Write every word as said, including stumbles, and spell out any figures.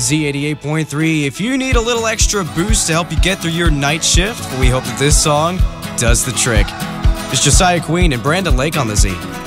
Z eighty-eight point three. If you need a little extra boost to help you get through your night shift, we hope that this song does the trick. It's Josiah Queen and Brandon Lake on the Z.